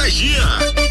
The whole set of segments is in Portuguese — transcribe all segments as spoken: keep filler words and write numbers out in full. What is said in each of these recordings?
contagia.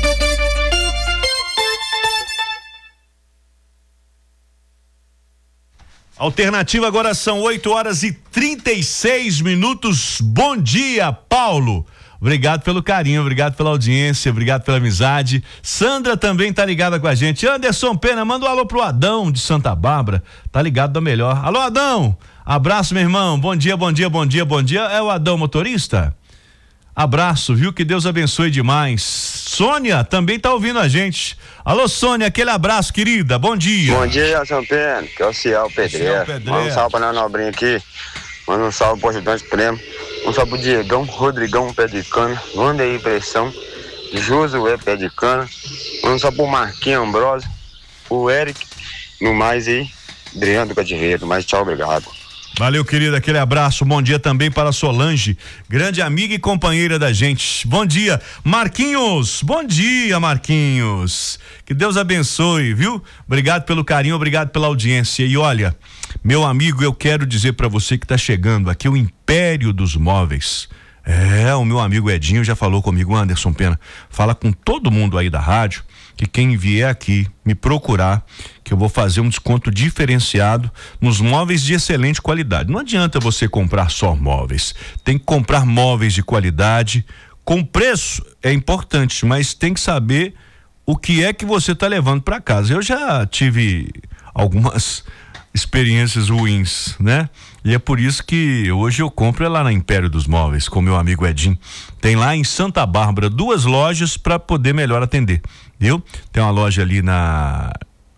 Alternativa, agora são oito horas e trinta e seis minutos. Bom dia, Paulo. Obrigado pelo carinho, obrigado pela audiência, obrigado pela amizade. Sandra também tá ligada com a gente. Anderson Pena, manda um alô pro Adão de Santa Bárbara. Tá ligado da melhor. Alô, Adão. Abraço, meu irmão. Bom dia, bom dia, bom dia, bom dia. É o Adão motorista? Abraço, viu? Que Deus abençoe demais. Sônia também tá ouvindo a gente. Alô, Sônia, aquele abraço, querida. Bom dia. Bom dia, São Pedro, que é o Ciel Pedreiro. Manda um salve pra nós nobrinha aqui. Manda um salve pro Ajudante Supremo. Um salve pro Diegão, Rodrigão, pé de cana. Wanderlei Pressão. Josué, pé de cana. Manda um salve pro Marquinhos Ambrosio. O Eric. No mais aí, Adriano do Cativeiro. Mais tchau, obrigado. Valeu, querida, aquele abraço. Bom dia também para a Solange, grande amiga e companheira da gente. Bom dia, Marquinhos. Bom dia, Marquinhos. Que Deus abençoe, viu? Obrigado pelo carinho, obrigado pela audiência. E olha, meu amigo, eu quero dizer para você que tá chegando aqui o Império dos Móveis. É, o meu amigo Edinho já falou comigo, Anderson Pena. Fala com todo mundo aí da rádio que quem vier aqui me procurar, que eu vou fazer um desconto diferenciado nos móveis de excelente qualidade. Não adianta você comprar só móveis, tem que comprar móveis de qualidade, com preço é importante, mas tem que saber o que é que você está levando para casa. Eu já tive algumas experiências ruins, né? E é por isso que hoje eu compro é lá na Império dos Móveis, com meu amigo Edinho. Tem lá em Santa Bárbara duas lojas para poder melhor atender, viu? Tem uma loja ali na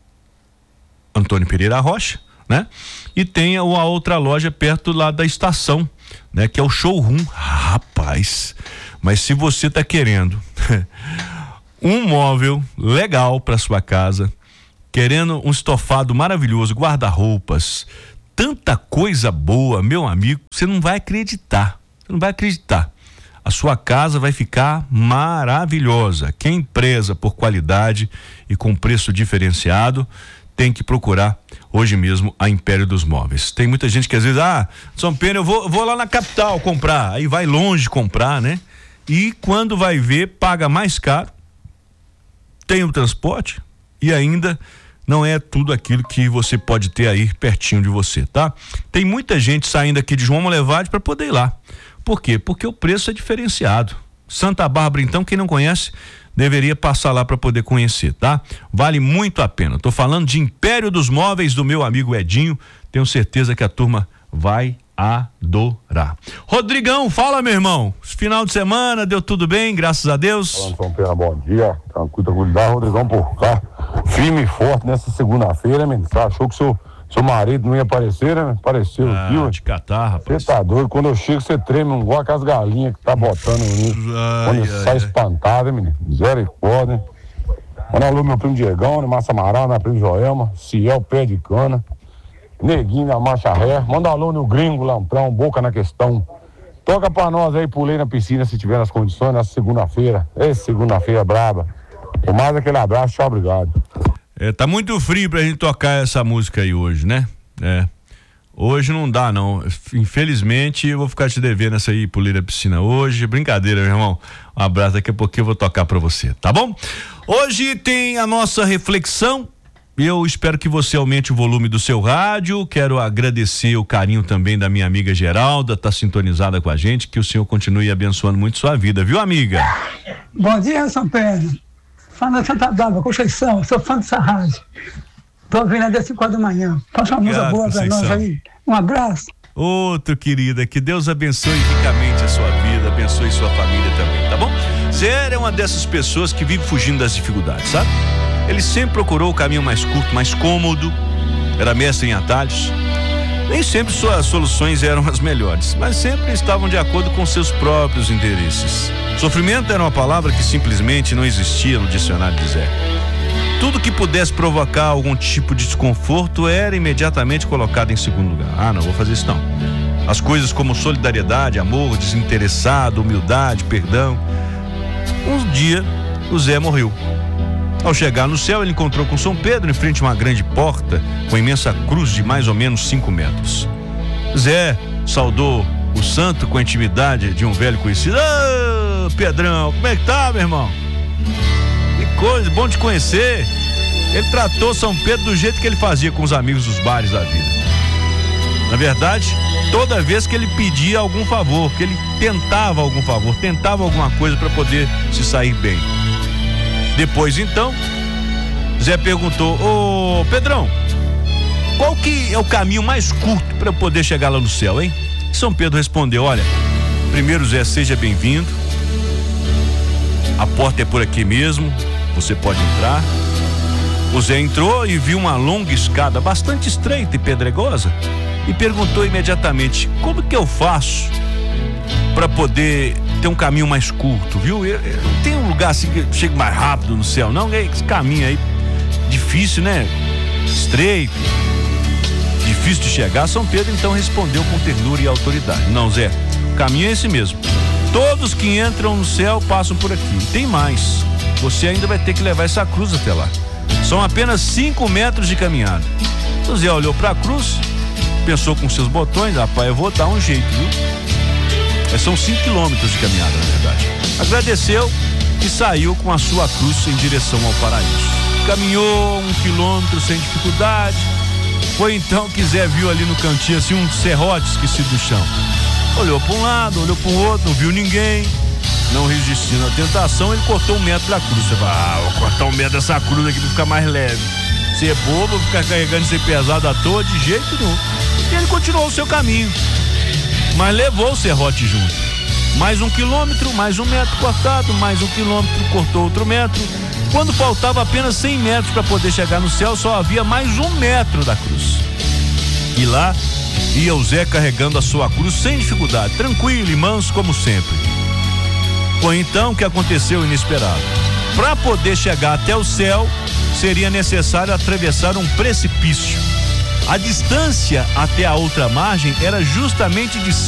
Antônio Pereira Rocha, né? E tem a outra loja perto lá da estação, né? Que é o showroom. Rapaz, mas se você tá querendo um móvel legal para sua casa, querendo um estofado maravilhoso, guarda-roupas, tanta coisa boa, meu amigo, você não vai acreditar, você não vai acreditar. A sua casa vai ficar maravilhosa. Quem preza por qualidade e com preço diferenciado, tem que procurar hoje mesmo a Império dos Móveis. Tem muita gente que às vezes, ah, São Pedro, eu vou, vou lá na capital comprar, aí vai longe comprar, né? E quando vai ver, paga mais caro, tem o transporte e ainda não é tudo aquilo que você pode ter aí pertinho de você, tá? Tem muita gente saindo aqui de João Molevade para poder ir lá. Por quê? Porque o preço é diferenciado. Santa Bárbara, então, quem não conhece, deveria passar lá para poder conhecer, tá? Vale muito a pena. Tô falando de Império dos Móveis do meu amigo Edinho. Tenho certeza que a turma vai adorar. Rodrigão, fala, meu irmão. Final de semana, deu tudo bem, graças a Deus. Falando, São Pedro, bom dia. Tranquilo, tranquilidade, Rodrigão por cá. Firme e forte nessa segunda-feira, menino. Você achou que seu, seu marido não ia aparecer, né? Apareceu, ah, viu? De catar, rapaz. Você tá doido. Quando eu chego, você treme, não igual aquelas galinhas que tá botando nisso. Quando ai, sai ai, espantada, menino. Misericórdia, hein? Manda alô, meu primo Diegão, né? Massa Amaral, minha prima Joelma, Ciel, pé de cana. Neguinho na marcha ré, manda alô no gringo, Lamprão, boca na questão. Toca pra nós aí, pulei na piscina se tiver nas condições, nessa segunda-feira. Essa segunda-feira braba. Por mais aquele abraço, tchau, obrigado. É, tá muito frio pra gente tocar essa música aí hoje, né? É. Hoje não dá, não. Infelizmente, eu vou ficar te devendo essa aí, pulei na piscina hoje. Brincadeira, meu irmão. Um abraço, daqui a pouquinho eu vou tocar pra você, tá bom? Hoje tem a nossa reflexão. Eu espero que você aumente o volume do seu rádio. Quero agradecer o carinho também da minha amiga Geralda, tá sintonizada com a gente. Que o Senhor continue abençoando muito sua vida, viu, amiga? Bom dia, São Pedro. Fala da Santa Bárbara, Conceição, sou fã dessa rádio. Tô ouvindo desde cinco da manhã. Faça uma música boa pra nós aí. Um abraço. Outro, querida, que Deus abençoe ricamente a sua vida, abençoe sua família também, tá bom? Zé é uma dessas pessoas que vive fugindo das dificuldades, sabe? Ele sempre procurou o caminho mais curto, mais cômodo, era mestre em atalhos. Nem sempre suas soluções eram as melhores, mas sempre estavam de acordo com seus próprios interesses. Sofrimento era uma palavra que simplesmente não existia no dicionário de Zé. Tudo que pudesse provocar algum tipo de desconforto era imediatamente colocado em segundo lugar. Ah, não vou fazer isso não. As coisas como solidariedade, amor, desinteressado, humildade, perdão. Um dia, o Zé morreu. Ao chegar no céu, ele encontrou com São Pedro em frente a uma grande porta com imensa cruz de mais ou menos cinco metros. Zé saudou o santo com a intimidade de um velho conhecido. Ô, Pedrão, como é que tá, meu irmão? Que coisa, bom te conhecer. Ele tratou São Pedro do jeito que ele fazia com os amigos dos bares da vida. Na verdade, toda vez que ele pedia algum favor, que ele tentava algum favor, tentava alguma coisa para poder se sair bem. Depois, então, Zé perguntou: ô Pedrão, qual que é o caminho mais curto para eu poder chegar lá no céu, hein? São Pedro respondeu: olha, primeiro, Zé, seja bem-vindo. A porta é por aqui mesmo, você pode entrar. O Zé entrou e viu uma longa escada bastante estreita e pedregosa e perguntou imediatamente: como que eu faço para poder ter um caminho mais curto, viu? Eu, eu, não tem um lugar assim que chegue mais rápido no céu, não? Esse caminho aí difícil, né? Estreito, difícil de chegar. São Pedro então respondeu com ternura e autoridade: não, Zé, o caminho é esse mesmo. Todos que entram no céu passam por aqui. E tem mais, você ainda vai ter que levar essa cruz até lá. São apenas cinco metros de caminhada. O Zé olhou para a cruz, pensou com seus botões: rapaz, eu vou dar um jeito, viu? É, são cinco quilômetros de caminhada, na verdade. Agradeceu e saiu com a sua cruz em direção ao paraíso. Caminhou um quilômetro sem dificuldade. Foi então que Zé viu ali no cantinho assim um serrote esquecido no chão. Olhou para um lado, olhou para o outro, não viu ninguém. Não resistindo à tentação, ele cortou um metro da cruz. Você fala: ah, vou cortar um metro dessa cruz aqui para ficar mais leve. Você é bobo, ficar carregando ser pesado à toa, de jeito nenhum. E ele continuou o seu caminho, mas levou o serrote junto. Mais um quilômetro, mais um metro cortado, mais um quilômetro, cortou outro metro. Quando faltava apenas cem metros para poder chegar no céu, só havia mais um metro da cruz. E lá ia o Zé carregando a sua cruz sem dificuldade, tranquilo e manso como sempre. Foi então que aconteceu o inesperado. Para poder chegar até o céu, seria necessário atravessar um precipício. A distância até a outra margem era justamente de